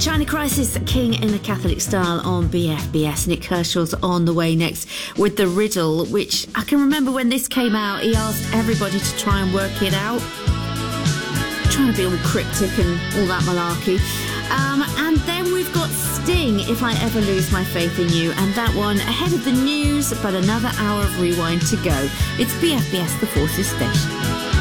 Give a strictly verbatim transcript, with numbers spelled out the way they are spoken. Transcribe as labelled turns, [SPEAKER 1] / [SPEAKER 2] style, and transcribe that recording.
[SPEAKER 1] China Crisis, King in the Catholic Style on B F B S. Nick Kershaw's on the way next with The Riddle, which I can remember when this came out, he asked everybody to try and work it out. Trying to be all cryptic and all that malarkey. Um, and then we've got Sting, If I Ever Lose My Faith in You, and that one ahead of the news, but another hour of Rewind to go. It's B F B S, the Forces Station.